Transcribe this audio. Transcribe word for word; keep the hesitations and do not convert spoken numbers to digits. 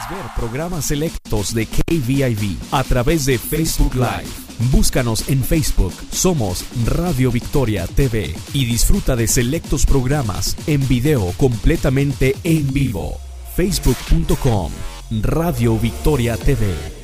ver programas selectos de K V I V a través de Facebook Live. Búscanos en Facebook, somos Radio Victoria T V y disfruta de selectos programas en video completamente en vivo. facebook punto com Radio Victoria T V.